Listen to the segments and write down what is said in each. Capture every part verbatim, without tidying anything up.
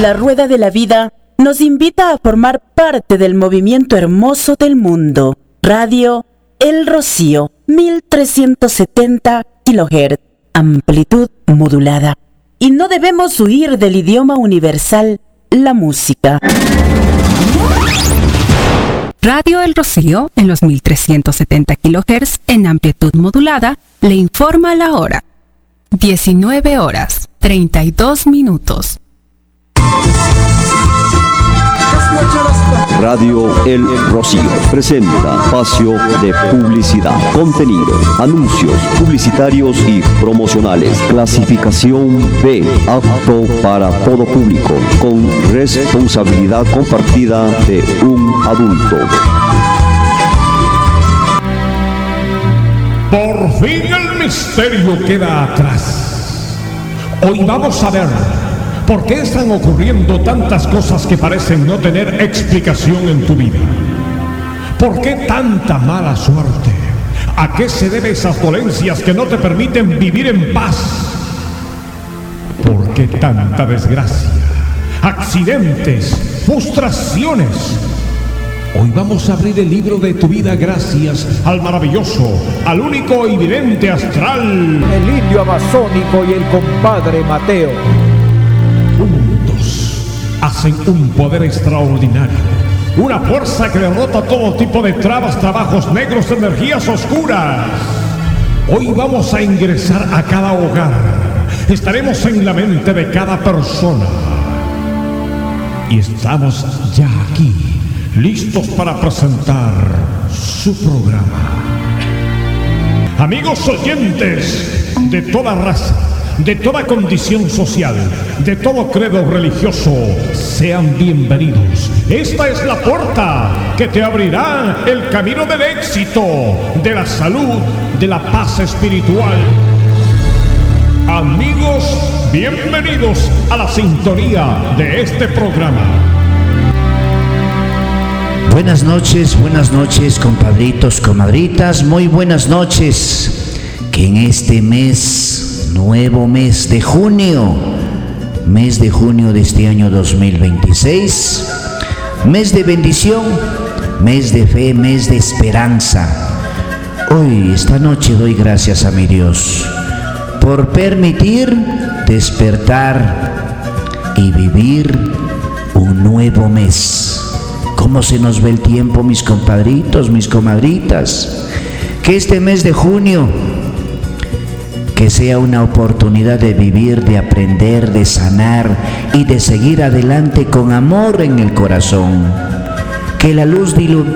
La rueda de la vida nos invita a formar parte del movimiento hermoso del mundo. Radio El Rocío, mil trescientos setenta kilohertz, amplitud modulada. Y no debemos huir del idioma universal, la música. Radio El Rocío, en los mil trescientos setenta kilohertz, en amplitud modulada, le informa la hora. diecinueve horas, treinta y dos minutos. Radio El Rocío presenta espacio de publicidad, contenido, anuncios publicitarios y promocionales. Clasificación B, apto para todo público, con responsabilidad compartida de un adulto. Por fin el misterio queda atrás. Hoy vamos a ver por qué están ocurriendo tantas cosas que parecen no tener explicación en tu vida. ¿Por qué tanta mala suerte? ¿A qué se deben esas dolencias que no te permiten vivir en paz? ¿Por qué tanta desgracia? Accidentes, frustraciones. Hoy vamos a abrir el libro de tu vida gracias al maravilloso, al único y vidente astral, el indio amazónico y el compadre Mateo. Juntos hacen un poder extraordinario, una fuerza que derrota todo tipo de trabas, trabajos negros, energías oscuras. Hoy vamos a ingresar a cada hogar, estaremos en la mente de cada persona y estamos ya aquí, listos para presentar su programa. Amigos oyentes de toda raza, de toda condición social, de todo credo religioso, sean bienvenidos. Esta es la puerta que te abrirá el camino del éxito, de la salud, de la paz espiritual. Amigos, bienvenidos a la sintonía de este programa. Buenas noches, buenas noches, compadritos, comadritas, muy buenas noches. Que en este mes, nuevo mes de junio, mes de junio de este año dos mil veintiséis, mes de bendición, mes de fe, mes de esperanza. Hoy, esta noche, doy gracias a mi Dios por permitir despertar y vivir un nuevo mes. ¿Cómo se nos ve el tiempo, mis compadritos, mis comadritas? Que este mes de junio, que sea una oportunidad de vivir, de aprender, de sanar y de seguir adelante con amor en el corazón. Que la luz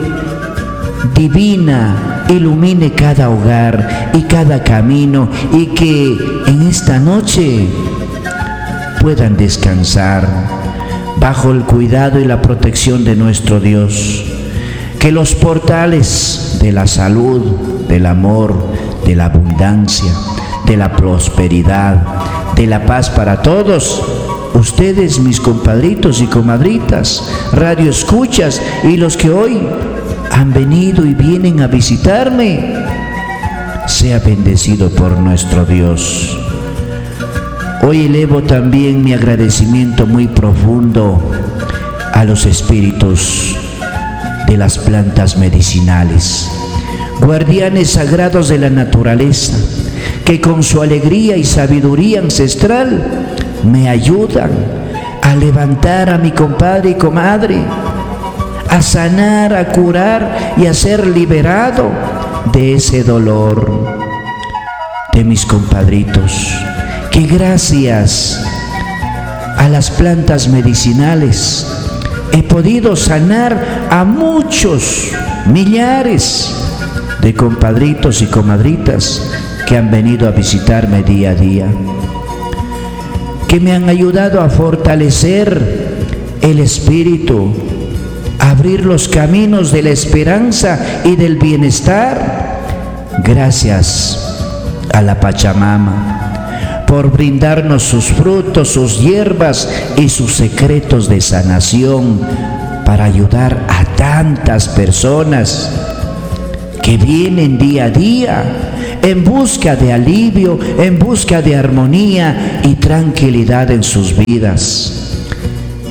divina ilumine cada hogar y cada camino, y que en esta noche puedan descansar bajo el cuidado y la protección de nuestro Dios. Que los portales de la salud, del amor, de la abundancia, de la prosperidad, de la paz para todos, ustedes, mis compadritos y comadritas, radio escuchas y los que hoy han venido y vienen a visitarme, sea bendecido por nuestro Dios. Hoy elevo también mi agradecimiento muy profundo a los espíritus de las plantas medicinales, guardianes sagrados de la naturaleza, que con su alegría y sabiduría ancestral me ayudan a levantar a mi compadre y comadre, a sanar, a curar y a ser liberado de ese dolor. De mis compadritos, que gracias a las plantas medicinales he podido sanar a muchos, millares de compadritos y comadritas que han venido a visitarme día a día, que me han ayudado a fortalecer el espíritu, a abrir los caminos de la esperanza y del bienestar. Gracias a la Pachamama por brindarnos sus frutos, sus hierbas y sus secretos de sanación para ayudar a tantas personas que vienen día a día en busca de alivio, en busca de armonía y tranquilidad en sus vidas.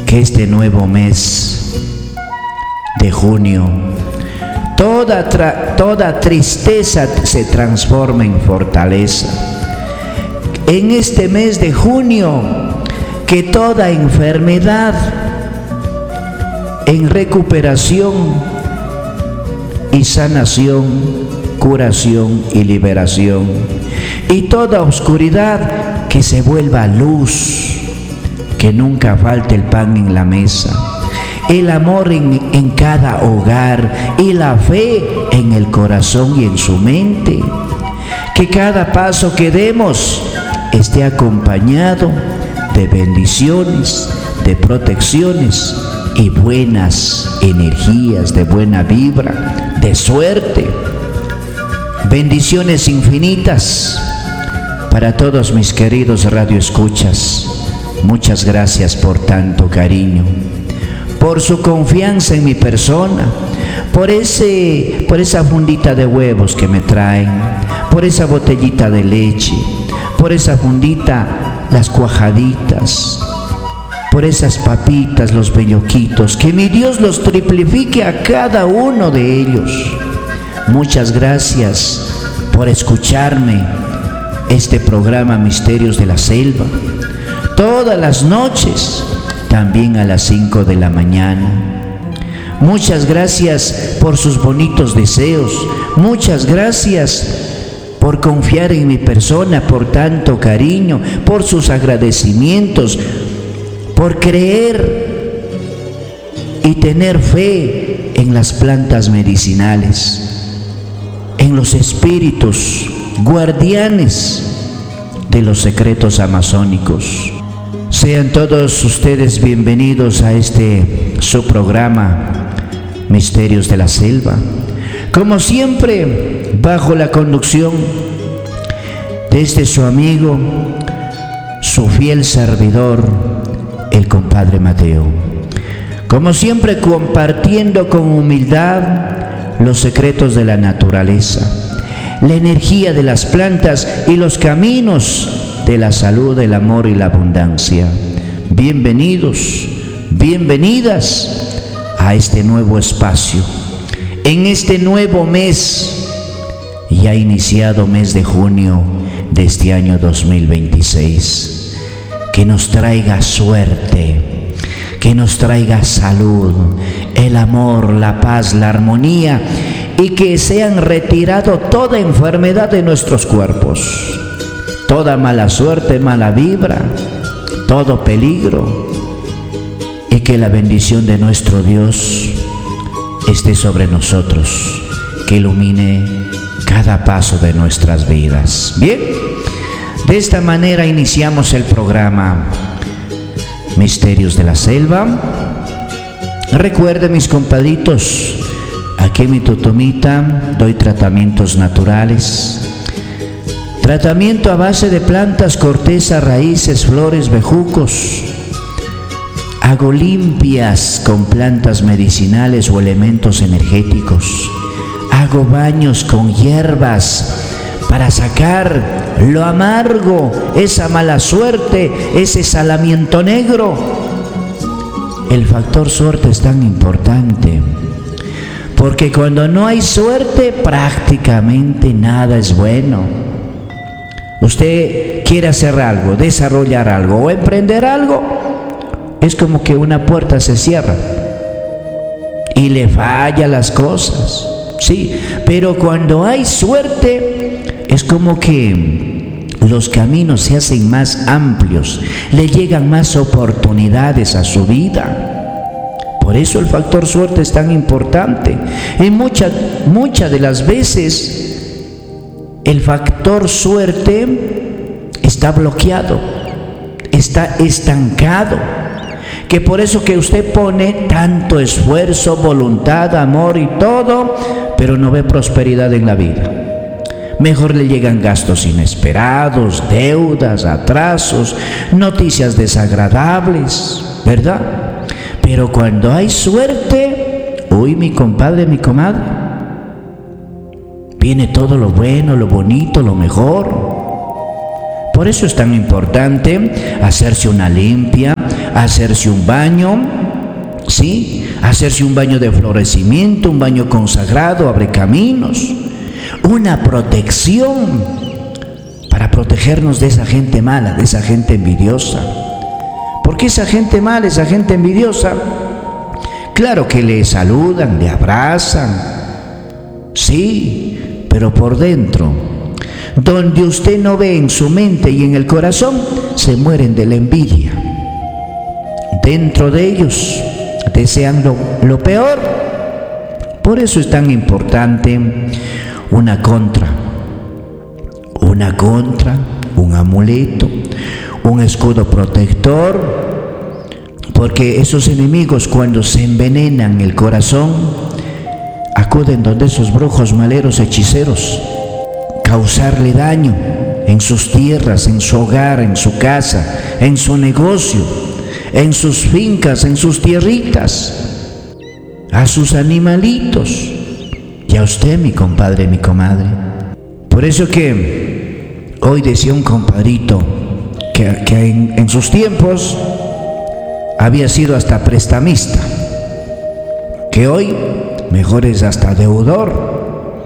que este nuevo mes de junio, toda, tra- toda tristeza se transforme en fortaleza. En este mes de junio, que toda enfermedad en recuperación y sanación, curación y liberación, y toda oscuridad que se vuelva luz, que nunca falte el pan en la mesa, el amor en, en cada hogar y la fe en el corazón y en su mente, que cada paso que demos esté acompañado de bendiciones, de protecciones y buenas energías, de buena vibra, de suerte. Bendiciones infinitas para todos mis queridos radioescuchas. Muchas gracias por tanto cariño, por su confianza en mi persona, por ese, por esa fundita de huevos que me traen, por esa botellita de leche, por esa fundita, las cuajaditas, por esas papitas, los belloquitos, que mi Dios los triplifique a cada uno de ellos. Muchas gracias por escucharme este programa Misterios de la Selva, todas las noches, también a las cinco de la mañana. Muchas gracias por sus bonitos deseos, muchas gracias por confiar en mi persona, por tanto cariño, por sus agradecimientos, por creer y tener fe en las plantas medicinales, en los espíritus guardianes de los secretos amazónicos. Sean todos ustedes bienvenidos a este su programa Misterios de la Selva, como siempre bajo la conducción de este su amigo, su fiel servidor, el compadre Mateo, como siempre compartiendo con humildad los secretos de la naturaleza, la energía de las plantas y los caminos de la salud, el amor y la abundancia. Bienvenidos, bienvenidas a este nuevo espacio, en este nuevo mes, ya iniciado mes de junio de este año dos mil veintiséis, que nos traiga suerte, que nos traiga salud, el amor, la paz, la armonía, y que sean retirado toda enfermedad de nuestros cuerpos, toda mala suerte, mala vibra, todo peligro, y que la bendición de nuestro Dios esté sobre nosotros, que ilumine cada paso de nuestras vidas. Bien, de esta manera iniciamos el programa Misterios de la Selva. Recuerden, mis compadritos, aquí en mi Totomita doy tratamientos naturales, tratamiento a base de plantas, corteza, raíces, flores, bejucos. Hago limpias con plantas medicinales o elementos energéticos. Hago baños con hierbas para sacar lo amargo, esa mala suerte, ese salamiento negro. El factor suerte es tan importante, porque cuando no hay suerte, prácticamente nada es bueno. Usted quiere hacer algo, desarrollar algo o emprender algo, es como que una puerta se cierra y le falla las cosas, sí, pero cuando hay suerte, es como que los caminos se hacen más amplios, le llegan más oportunidades a su vida. Por eso el factor suerte es tan importante. Y muchas, muchas de las veces el factor suerte está bloqueado, está estancado, que por eso que usted pone tanto esfuerzo, voluntad, amor y todo, pero no ve prosperidad en la vida. Mejor le llegan gastos inesperados, deudas, atrasos, noticias desagradables, ¿verdad? Pero cuando hay suerte, uy, mi compadre, mi comadre, viene todo lo bueno, lo bonito, lo mejor. Por eso es tan importante hacerse una limpia, hacerse un baño, ¿sí? Hacerse un baño de florecimiento, un baño consagrado, abre caminos, una protección para protegernos de esa gente mala, de esa gente envidiosa. Porque esa gente mala, esa gente envidiosa, claro que le saludan, le abrazan, sí, pero por dentro, donde usted no ve en su mente y en el corazón, se mueren de la envidia. Dentro de ellos desean lo, lo peor. Por eso es tan importante una contra, una contra, un amuleto, un escudo protector, porque esos enemigos, cuando se envenenan el corazón, acuden donde esos brujos, maleros, hechiceros, causarle daño en sus tierras, en su hogar, en su casa, en su negocio, en sus fincas, en sus tierritas, a sus animalitos y a usted, mi compadre, mi comadre. Por eso que hoy decía un compadrito que, que en, en sus tiempos había sido hasta prestamista, que hoy mejor es hasta deudor,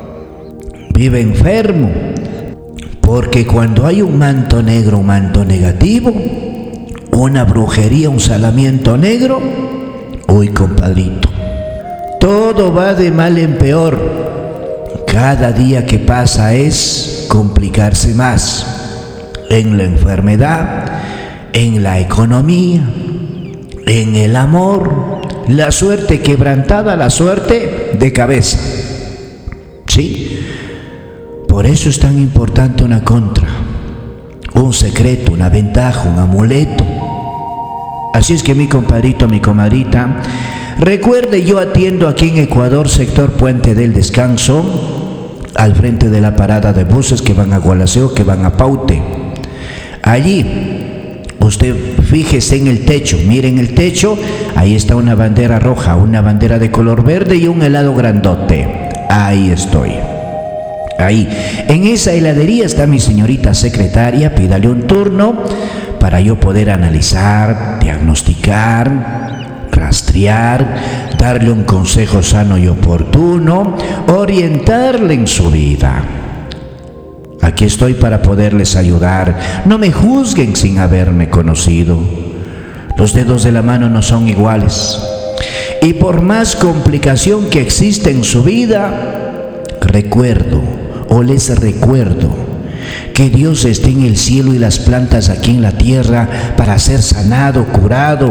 vive enfermo, porque cuando hay un manto negro, un manto negativo, una brujería, un salamiento negro, uy, compadrito, todo va de mal en peor. Cada día que pasa es complicarse más en la enfermedad, en la economía, en el amor, la suerte quebrantada, la suerte de cabeza. ¿Sí? Por eso es tan importante una contra, un secreto, una ventaja, un amuleto. Así es que mi compadrito, mi comadrita, recuerde, yo atiendo aquí en Ecuador, sector Puente del Descanso, al frente de la parada de buses que van a Gualaceo, que van a Paute. Allí, usted fíjese en el techo, miren el techo, ahí está una bandera roja, una bandera de color verde y un helado grandote. Ahí estoy. Ahí, en esa heladería está mi señorita secretaria, pídale un turno para yo poder analizar, diagnosticar, rastrear, darle un consejo sano y oportuno, orientarle en su vida. Aquí estoy para poderles ayudar. No me juzguen sin haberme conocido. Los dedos de la mano no son iguales. Y por más complicación que exista en su vida, recuerdo o les recuerdo que Dios está en el cielo y las plantas aquí en la tierra para ser sanado, curado,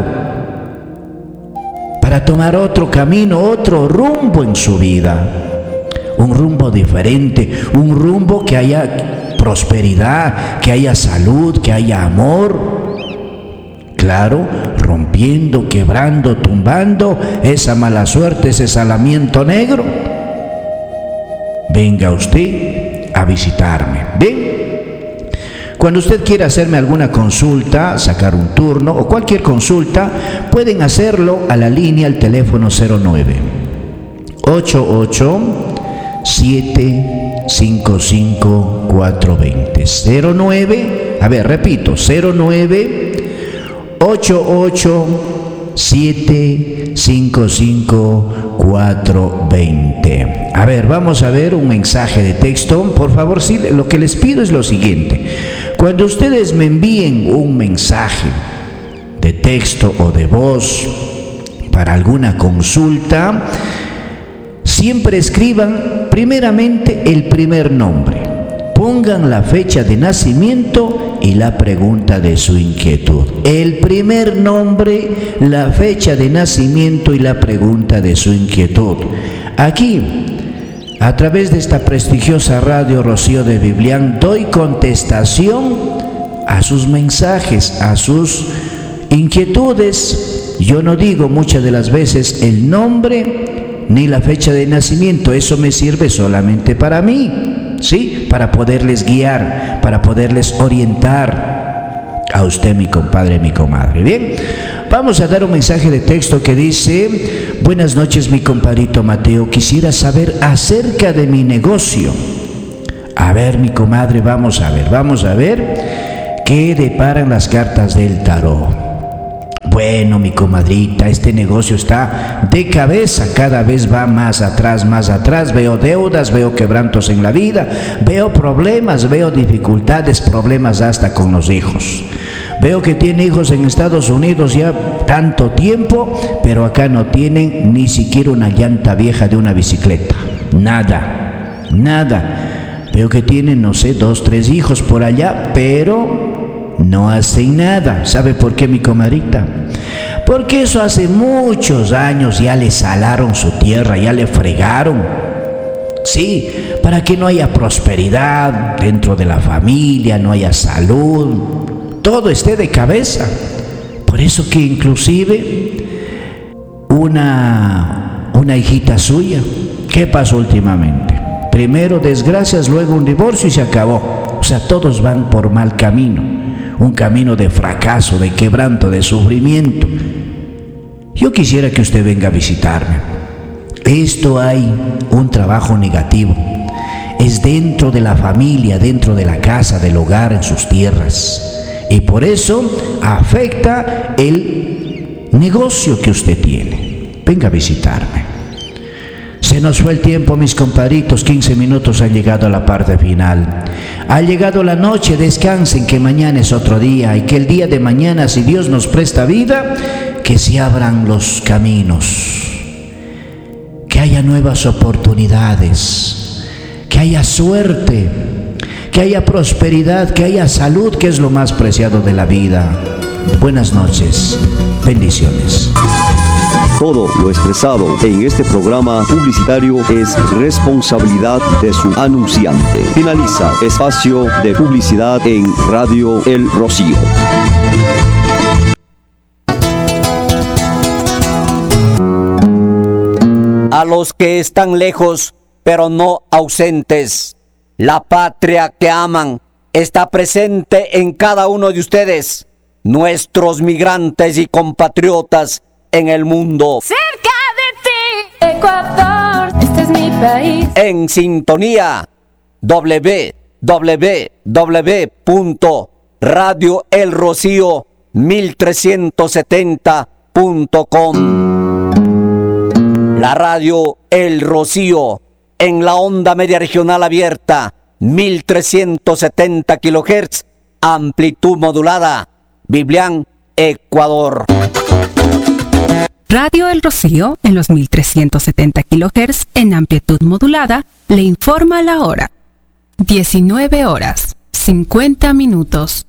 para tomar otro camino, otro rumbo en su vida, un rumbo diferente, un rumbo que haya prosperidad, que haya salud, que haya amor. Claro, rompiendo, quebrando, tumbando esa mala suerte, ese salamiento negro. Venga usted a visitarme. ¿Bien? Cuando usted quiera hacerme alguna consulta, sacar un turno o cualquier consulta, pueden hacerlo a la línea, al teléfono cero nueve ocho ocho siete cinco cinco cuatro dos cero. cero nueve, a ver, repito, cero nueve ocho ocho siete cinco cinco cuatro dos cero. A ver, vamos a ver un mensaje de texto. Por favor, sí, lo que les pido es lo siguiente. Cuando ustedes me envíen un mensaje de texto o de voz para alguna consulta, siempre escriban primeramente el primer nombre. Pongan la fecha de nacimiento y la pregunta de su inquietud. El primer nombre, la fecha de nacimiento y la pregunta de su inquietud. Aquí, a través de esta prestigiosa radio Rocío de Biblián, doy contestación a sus mensajes, a sus inquietudes. Yo no digo muchas de las veces el nombre ni la fecha de nacimiento, eso me sirve solamente para mí, ¿sí? Para poderles guiar, para poderles orientar a usted, mi compadre, mi comadre. Bien, vamos a dar un mensaje de texto que dice: buenas noches, mi compadrito Mateo, quisiera saber acerca de mi negocio. A ver, mi comadre, vamos a ver, vamos a ver. ¿Qué deparan las cartas del tarot? Bueno, mi comadrita, este negocio está de cabeza, cada vez va más atrás, más atrás. Veo deudas, veo quebrantos en la vida, veo problemas, veo dificultades, problemas hasta con los hijos. Veo que tiene hijos en Estados Unidos ya tanto tiempo, pero acá no tienen ni siquiera una llanta vieja de una bicicleta. Nada, nada. Veo que tienen, no sé, dos, tres hijos por allá, pero no hacen nada. ¿Sabe por qué, mi comadrita? Porque eso hace muchos años ya le salaron su tierra, ya le fregaron. Sí, para que no haya prosperidad dentro de la familia, no haya salud, todo esté de cabeza. Por eso que inclusive una, una hijita suya, ¿qué pasó últimamente? Primero desgracias, luego un divorcio y se acabó. O sea, todos van por mal camino. Un camino de fracaso, de quebranto, de sufrimiento. Yo quisiera que usted venga a visitarme. Esto hay un trabajo negativo. Es dentro de la familia, dentro de la casa, del hogar, en sus tierras. Y por eso afecta el negocio que usted tiene. Venga a visitarme. Se nos fue el tiempo, mis compadritos, quince minutos han llegado a la parte final. Ha llegado la noche, descansen, que mañana es otro día y que el día de mañana, si Dios nos presta vida, que se abran los caminos, que haya nuevas oportunidades, que haya suerte, que haya prosperidad, que haya salud, que es lo más preciado de la vida. Buenas noches, bendiciones. Todo lo expresado en este programa publicitario es responsabilidad de su anunciante. Finaliza espacio de publicidad en Radio El Rocío. A los que están lejos, pero no ausentes, la patria que aman está presente en cada uno de ustedes, nuestros migrantes y compatriotas en el mundo. Cerca de ti, Ecuador, este es mi país. En sintonía, doble u doble u doble u punto radio el rocío mil trescientos setenta punto com. La radio El Rocío en la onda media regional abierta, mil trescientos setenta kilohertz, amplitud modulada, Biblián, Ecuador. Radio El Rocío, en los mil trescientos setenta kilohertz en amplitud modulada, le informa la hora. diecinueve horas, cincuenta minutos.